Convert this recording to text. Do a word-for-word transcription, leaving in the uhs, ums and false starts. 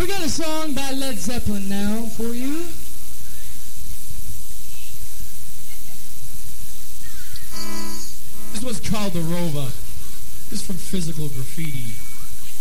got a song by Led Zeppelin now for you. This one's called The Rova. This is from Physical Graffiti.